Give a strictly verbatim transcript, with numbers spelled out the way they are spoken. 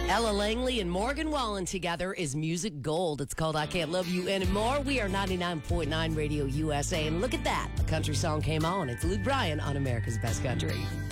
Ella Langley and Morgan Wallen together is music gold. It's called I Can't Love You Anymore. We are ninety-nine point nine Radio U S A. And look at that. A country song came on. It's Luke Bryan on America's Best Country.